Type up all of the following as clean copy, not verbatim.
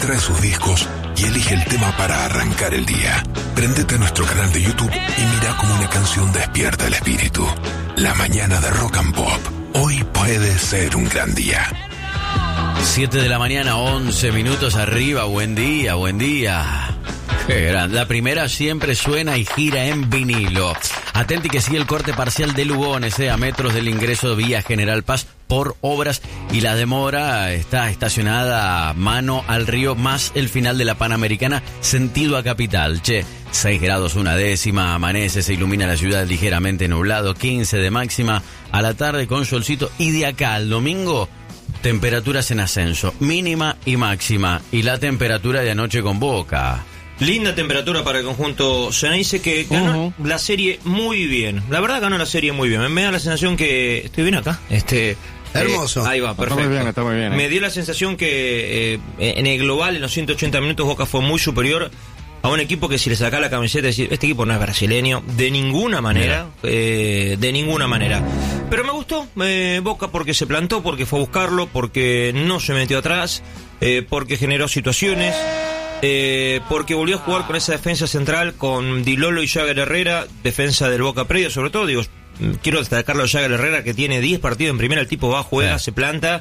trae sus discos y elige el tema para arrancar el día. Préndete a nuestro canal de YouTube y mira cómo una canción despierta el espíritu. La mañana de Rock and Pop. Hoy puede ser un gran día. 7 de la mañana, 11 minutos arriba. Buen día, buen día. Qué grande. La primera siempre suena y gira en vinilo. Atenti que sigue el corte parcial de Lugones, a metros del ingreso vía General Paz por obras, y la demora está estacionada mano al río más el final de la Panamericana sentido a Capital. 6 grados 1/10, amanece, se ilumina la ciudad ligeramente nublado, 15 de máxima a la tarde con solcito, y de acá al domingo temperaturas en ascenso, mínima y máxima, y la temperatura de anoche con Boca. Linda temperatura para el conjunto Ceneice, que ganó la serie muy bien. La verdad ganó la serie muy bien. Me da la sensación que... ¿Estoy bien acá? Hermoso. Ahí va, perfecto. Está muy bien. Me dio la sensación que en el global, en los 180 minutos, Boca fue muy superior a un equipo que si le saca la camiseta y decir, este equipo no es brasileño, de ninguna manera, de ninguna manera. Pero me gustó Boca porque se plantó, porque fue a buscarlo, porque no se metió atrás, porque generó situaciones, porque volvió a jugar con esa defensa central con Di Lolo y Jagger Herrera, defensa del Boca predio, sobre todo, quiero destacarlo a Jagger Herrera, que tiene 10 partidos en primera, el tipo va, juega, se planta,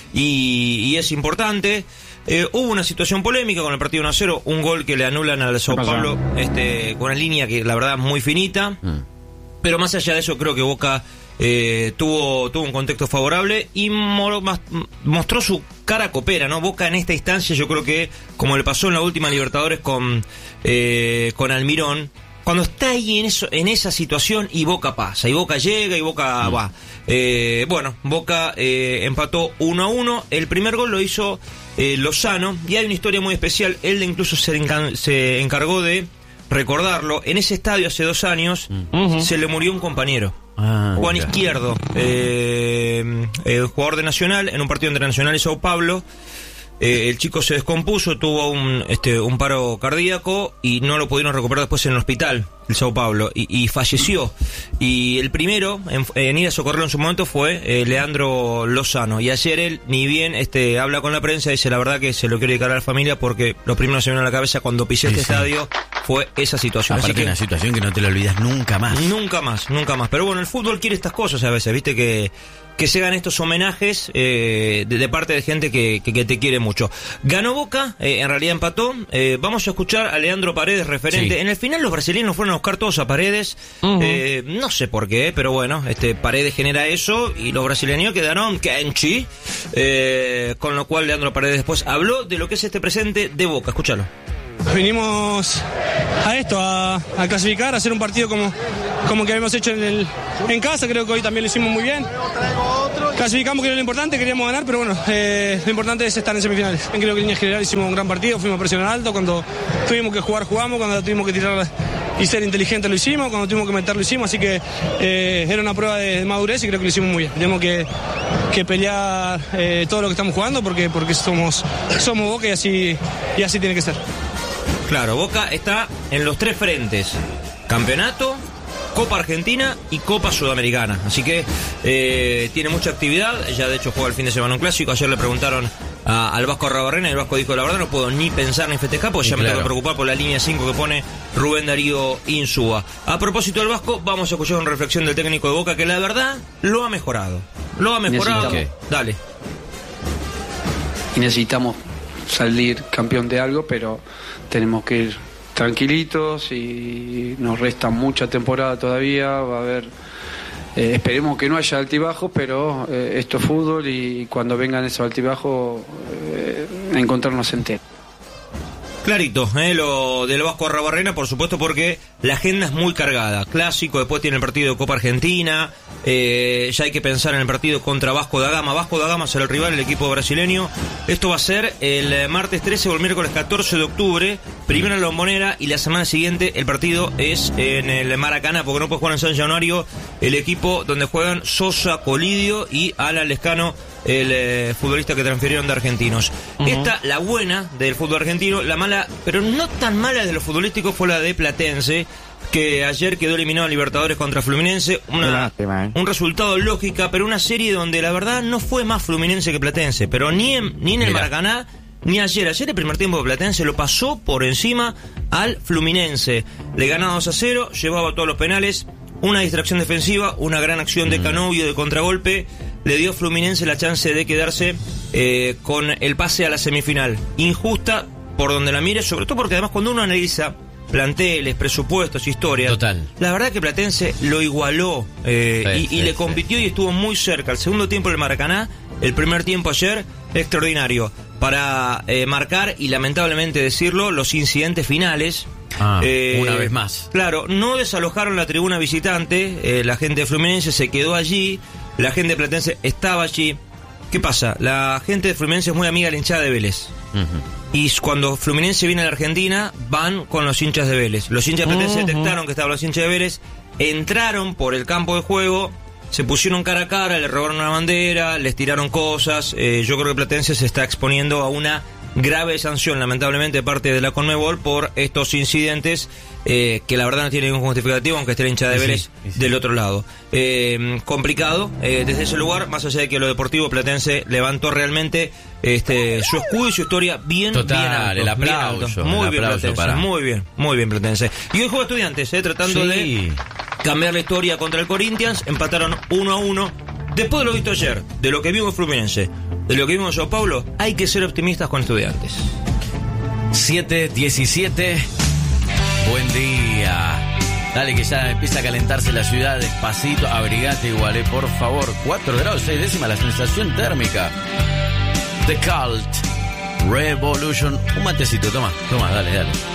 y es importante. Hubo una situación polémica con el partido 1-0, un gol que le anulan al Sao Paulo, con una línea que la verdad es muy finita, pero más allá de eso creo que Boca tuvo un contexto favorable y mostró su cara copera, ¿no? Boca en esta instancia, yo creo que como le pasó en la última Libertadores con Almirón, cuando está ahí en esa situación, y Boca pasa, y Boca llega, y Boca va. Boca empató 1-1. El primer gol lo hizo Lozano, y hay una historia muy especial. Él incluso se encargó de recordarlo. En ese estadio hace 2 años se le murió un compañero, Juan Izquierdo, jugador de Nacional, en un partido entre Nacional y Sao Paulo. El chico se descompuso, tuvo un paro cardíaco y no lo pudieron recuperar después en el hospital, el Sao Paulo, y falleció. Y el primero en ir a socorrerlo en su momento fue Leandro Lozano. Y ayer él, ni bien habla con la prensa, dice la verdad que se lo quiere dedicar a la familia, porque lo primero que se me vino a la cabeza cuando pisé este estadio fue esa situación. Aparte, una situación que no te la olvidas nunca más. Nunca más. Pero bueno, el fútbol quiere estas cosas a veces, viste, que se hagan estos homenajes de parte de gente que te quiere mucho. Ganó Boca, en realidad empató. Vamos a escuchar a Leandro Paredes, referente. Sí. En el final los brasileños fueron a buscar todos a Paredes. No sé por qué, pero bueno, Paredes genera eso y los brasileños quedaron Kenchi. Con lo cual Leandro Paredes después habló de lo que es este presente de Boca. Escúchalo. Vinimos a esto, a clasificar, a hacer un partido como que habíamos hecho en casa. Creo que hoy también lo hicimos muy bien. Clasificamos, que era lo importante, queríamos ganar, pero bueno, lo importante es estar en semifinales. Creo que en línea general hicimos un gran partido, fuimos a presionar alto, cuando tuvimos que jugar jugamos, cuando tuvimos que tirar y ser inteligentes lo hicimos, cuando tuvimos que meter lo hicimos, así que era una prueba de madurez y creo que lo hicimos muy bien. Tenemos que pelear todo lo que estamos jugando porque somos Boca y así tiene que ser. Claro, Boca está en los 3 frentes: campeonato, Copa Argentina y Copa Sudamericana. Así que tiene mucha actividad. Ya de hecho juega el fin de semana un clásico. Ayer le preguntaron al Vasco Arrabarrena y el Vasco dijo, la verdad no puedo ni pensar ni festejar porque ya me tengo que preocupar por la línea 5 que pone Rubén Darío Insúa. A propósito del Vasco, vamos a escuchar una reflexión del técnico de Boca que la verdad lo ha mejorado. Dale. Y necesitamos salir campeón de algo, pero tenemos que ir tranquilitos y nos resta mucha temporada todavía. Va a haber, esperemos que no haya altibajos, pero esto es fútbol y cuando vengan esos altibajos encontrarnos enteros. Clarito, lo del Vasco Arrabarrena, por supuesto, porque la agenda es muy cargada. Clásico, después tiene el partido de Copa Argentina, ya hay que pensar en el partido contra Vasco da Gama. Vasco da Gama será el rival, el equipo brasileño. Esto va a ser el martes 13 o el miércoles 14 de octubre, primero en la Bombonera, y la semana siguiente el partido es en el Maracaná, porque no puede jugar en San Januario el equipo donde juegan Sosa, Colidio y Alan Lescano, el futbolista que transfirieron de Argentinos. Esta, la buena del fútbol argentino, la mala, pero no tan mala de lo futbolístico, fue la de Platense, que ayer quedó eliminado en Libertadores contra Fluminense. Un resultado lógica, pero una serie donde la verdad no fue más Fluminense que Platense, pero ni en el Maracaná ni ayer. Ayer el primer tiempo de Platense lo pasó por encima al Fluminense. Le ganaba 2-0, llevaba todos los penales, una distracción defensiva, una gran acción de Canovio de contragolpe, le dio a Fluminense la chance de quedarse con el pase a la semifinal. Injusta por donde la mire, sobre todo porque además cuando uno analiza planteles, presupuestos, historias, total, la verdad que Platense lo igualó y le compitió y estuvo muy cerca. El segundo tiempo del Maracaná, el primer tiempo ayer, extraordinario para marcar y lamentablemente decirlo, los incidentes finales. Una vez más. Claro, no desalojaron la tribuna visitante, la gente de Fluminense se quedó allí, la gente de Platense estaba allí. ¿Qué pasa? La gente de Fluminense es muy amiga de la hinchada de Vélez. Y cuando Fluminense viene a la Argentina, van con los hinchas de Vélez. Los hinchas de Platense detectaron que estaban los hinchas de Vélez, entraron por el campo de juego, se pusieron cara a cara, le robaron una bandera, les tiraron cosas. Yo creo que Platense se está exponiendo a una grave sanción, lamentablemente, de parte de la Conmebol por estos incidentes que la verdad no tiene ningún justificativo, aunque esté la hinchada de Vélez del otro lado. Complicado desde ese lugar, más allá de que lo deportivo, Platense levantó realmente su escudo y su historia bien, total, bien alto, el aplauso, bien alto. Muy el bien aplauso Platense, muy bien Platense. Y hoy juega Estudiantes, tratando de cambiar la historia contra el Corinthians. Empataron 1-1. Después de lo visto ayer, de lo que vimos en Fluminense, de lo que vimos en Sao Paulo, hay que ser optimistas con Estudiantes. 7:17. Buen día. Dale que ya empieza a calentarse la ciudad despacito. Abrigate igual, por favor. 4 grados 6 décimas la sensación térmica. The Cult Revolution. Un matecito, toma, dale.